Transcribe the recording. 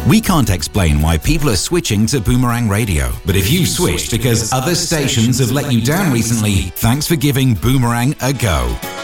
We can't explain why people are switching to Boomerang Radio, but if you've switched because other stations have let you down recently, thanks for giving Boomerang a go.